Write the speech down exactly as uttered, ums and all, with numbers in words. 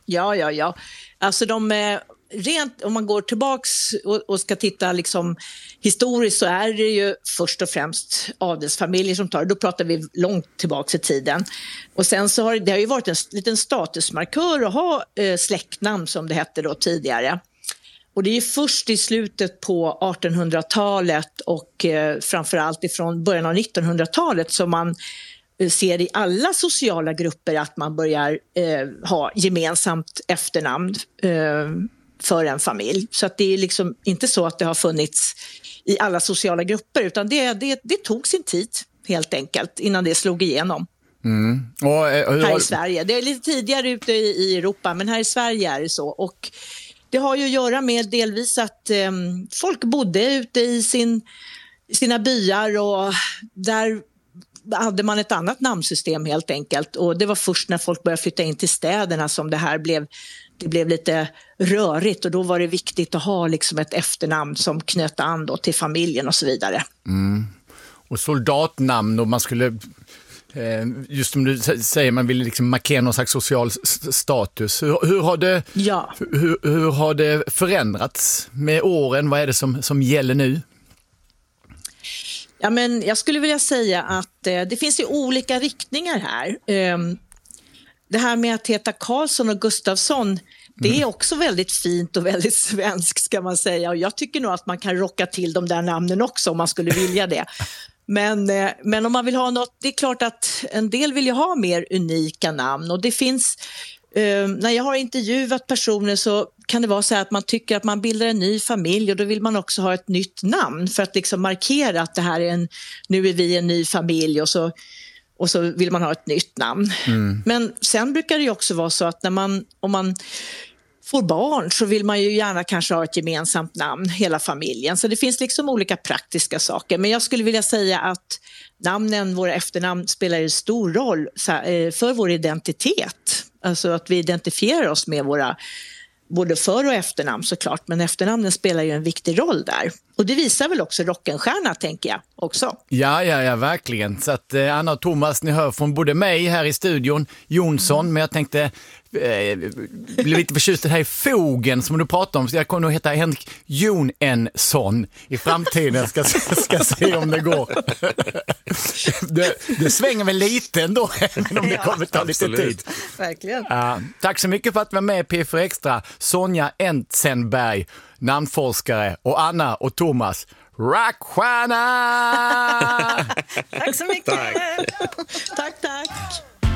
Ja, ja, ja. Alltså de, eh, rent, om man går tillbaks och, och ska titta liksom historiskt, så är det ju först och främst adelsfamiljer som tar det. Då pratar vi långt tillbaks i tiden. Och sen så har det har ju varit en liten statusmarkör att ha eh, släktnamn, som det hette då tidigare. Och det är ju först i slutet på artonhundratalet och eh, framförallt ifrån början av nittonhundratalet som man ser i alla sociala grupper att man börjar eh, ha gemensamt efternamn eh, för en familj. Så att det är liksom inte så att det har funnits i alla sociala grupper, utan det, det, det tog sin tid helt enkelt innan det slog igenom. Mm. Och, eh, hur... Här i Sverige. Det är lite tidigare ute i, i Europa, men här i Sverige är det så. Och det har ju att göra med delvis att eh, folk bodde ute i sin, sina byar, och där hade man ett annat namnsystem helt enkelt. Och det var först när folk började flytta in till städerna som det här blev, det blev lite rörigt. Och då var det viktigt att ha liksom ett efternamn som knöt an då till familjen och så vidare. Mm. Och soldatnamn, och man skulle, just som du säger, man vill liksom markera någon slags social status. Hur, hur, har det, ja. hur, hur har det förändrats med åren? Vad är det som, som gäller nu? Ja, men jag skulle vilja säga att eh, det finns ju olika riktningar här. Eh, det här med att heta Karlsson och Gustafsson, det är också väldigt fint och väldigt svenskt, ska man säga. Och jag tycker nog att man kan rocka till de där namnen också om man skulle vilja det. Men, eh, men om man vill ha något, det är klart att en del vill ju ha mer unika namn. Och det finns, eh, när jag har intervjuat personer så kan det vara så här att man tycker att man bildar en ny familj, och då vill man också ha ett nytt namn för att liksom markera att det här är en, nu är vi en ny familj, och så, och så vill man ha ett nytt namn. Mm. Men sen brukar det ju också vara så att när man, om man får barn så vill man ju gärna kanske ha ett gemensamt namn, hela familjen. Så det finns liksom olika praktiska saker. Men jag skulle vilja säga att namnen, våra efternamn, spelar en stor roll för vår identitet. Alltså att vi identifierar oss med våra både för- och efternamn såklart, men efternamnen spelar ju en viktig roll där. Och det visar väl också Rockenstjärna, tänker jag också. Ja, ja, ja, verkligen. Så att eh, Anna och Thomas, ni hör från både mig här i studion, Jonsson, mm. men jag tänkte eh, bli lite förtjust här i Fogen som du pratar om. Så jag kommer nog heta Henrik Jonsson i framtiden. Ska, ska se om det går. det, det svänger väl lite ändå, även om det ja, kommer ta lite tid. Verkligen. Uh, tack så mycket för att du var med i P F Extra. Sonja Entzenberg, namnforskare, och Anna och Thomas, rockstjärna! Tack så mycket! Tack, tack! tack.